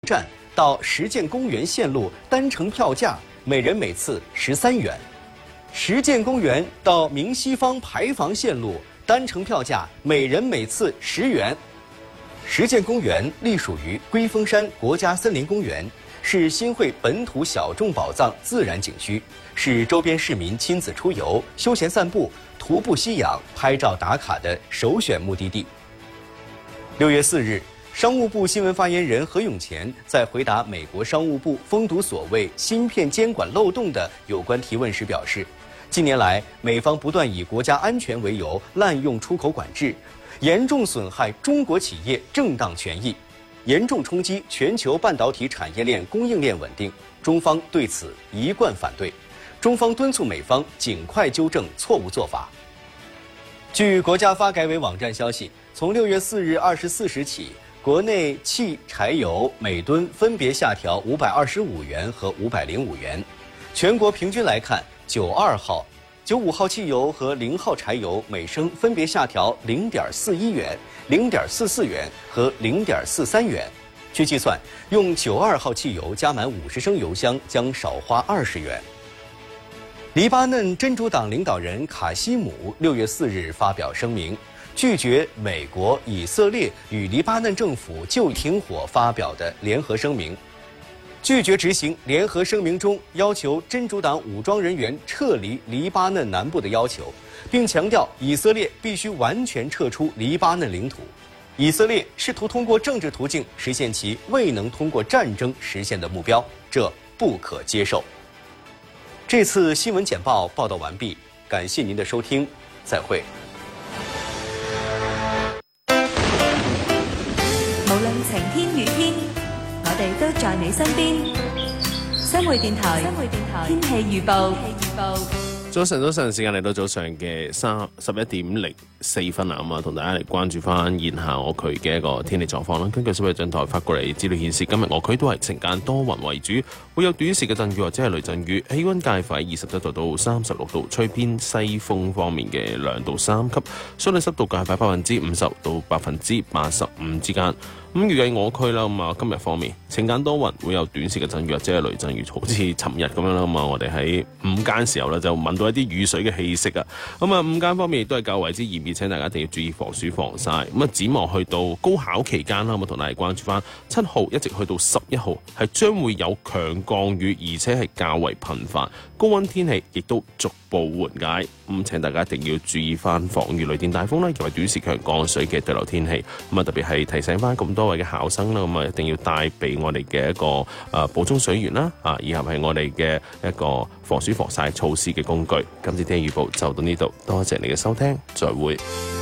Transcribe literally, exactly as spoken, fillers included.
站到实践公园线路单程票价每人每次十三元，实践公园到明西方牌坊线路单程票价每人每次十元。实践公园隶属于龟峰山国家森林公园，是新会本土小众宝藏自然景区，是周边市民亲子出游、休闲散步、徒步吸氧、拍照打卡的首选目的地。六月四日，商务部新闻发言人何永乾在回答美国商务部封堵所谓芯片监管漏洞的有关提问时表示，近年来美方不断以国家安全为由滥用出口管制，严重损害中国企业正当权益，严重冲击全球半导体产业链供应链稳定。中方对此一贯反对，中方敦促美方尽快纠正错误做法。据国家发改委网站消息，从六月四日二十四时起，国内汽柴油每吨分别下调五百二十五元和五百零五元。全国平均来看，九二号、九五号汽油和零号柴油每升分别下调零点四一元、零点四四元和零点四三元。据计算，用九二号汽油加满五十升油箱将少花二十元。黎巴嫩真主党领导人卡西姆六月四日发表声明，拒绝美国、以色列与黎巴嫩政府就停火发表的联合声明，拒绝执行联合声明中要求真主党武装人员撤离黎巴嫩南部的要求，并强调以色列必须完全撤出黎巴嫩领土。以色列试图通过政治途径实现其未能通过战争实现的目标，这不可接受。这次新闻简报报道完毕，感谢您的收听，再会。 無論晴天雨天，我哋都在你身邊。新會電台，新會電台天氣預報。 早晨，早晨，時間嚟到早上嘅三十一點零四分啦，咁啊，同大家嚟關注翻現下我區嘅一個天氣狀況啦。根據水衛進台發過嚟資料顯示，今日我區都係晴間多雲為主，會有短時嘅陣雨或者係雷陣雨，氣溫介乎喺二十一度到三十六度，吹偏西風方面嘅兩到三級，相對濕度介乎百分之五十到百分之八十五之間。咁預計我區啦，咁啊今日方面晴間多雲，會有短時嘅陣雨或者係雷陣雨，好似尋日咁樣啦。咁啊，我哋喺午間時候咧就聞到一啲雨水嘅氣息啊。咁啊，午間方面亦都係較為之炎熱，請大家一定要注意防暑防曬。咁啊，展望去到高考期間啦，咁啊同大家關注翻七號一直去到十一號，係將會有強降雨，而且係較為頻繁，高溫天氣亦都逐步緩解。咁請大家一定要注意翻防禦雷電大風啦，以及短時強降水嘅對流天氣。咁啊，特別係提醒翻咁多位嘅考生啦，咁啊一定要帶備我哋嘅一個誒補充水源啦，啊，以及係我哋嘅一個防暑防曬措施嘅工具。今次天氣預報就到呢度，多謝你嘅收聽，再會。